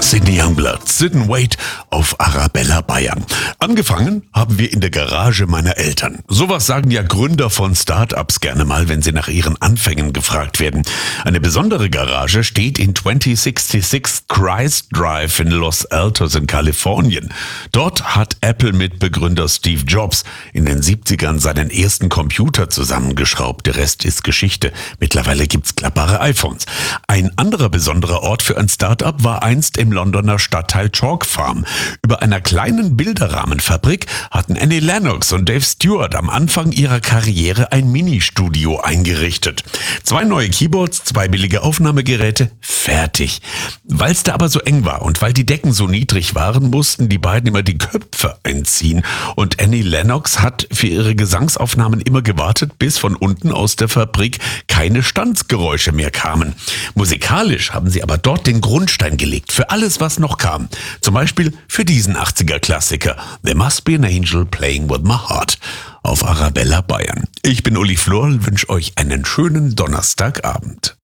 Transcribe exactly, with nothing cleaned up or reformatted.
Sydney Youngblood, Sit and Wait auf Arabella Bayern. Angefangen haben wir in der Garage meiner Eltern. Sowas sagen ja Gründer von Start-ups gerne mal, wenn sie nach ihren Anfängen gefragt werden. Eine besondere Garage steht in zweihundertsechsundsechzig Christ Drive in Los Altos in Kalifornien. Dort hat Apple-Mitbegründer Steve Jobs in den siebzigern seinen ersten Computer zusammengeschraubt. Der Rest ist Geschichte. Mittlerweile gibt's klappbare iPhones. Ein anderer besonderer Ort für ein Start-up war einst im Londoner Stadtteil Chalk Farm. Über einer kleinen Bilderrahmenfabrik hatten Annie Lennox und Dave Stewart am Anfang ihrer Karriere ein Ministudio eingerichtet. Zwei neue Keyboards, zwei billige Aufnahmegeräte, fertig. Weil es da aber so eng war und weil die Decken so niedrig waren, mussten die beiden immer die Köpfe einziehen. Und Annie Lennox hat für ihre Gesangsaufnahmen immer gewartet, bis von unten aus der Fabrik keine Stanzgeräusche mehr kamen. Musikalisch haben sie aber dort den Grundstein gelegt für alles, was noch kam. Zum Beispiel für diesen achtziger-Klassiker There Must Be an Angel Playing With My Heart auf Arabella Bayern. Ich bin Uli Florl, wünsche euch einen schönen Donnerstagabend.